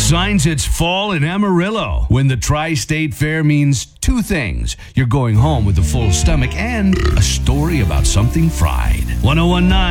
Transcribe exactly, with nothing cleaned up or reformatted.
Signs it's fall in Amarillo when the Tri-State Fair means two things. You're going home with a full stomach and a story about something fried. ten nineteen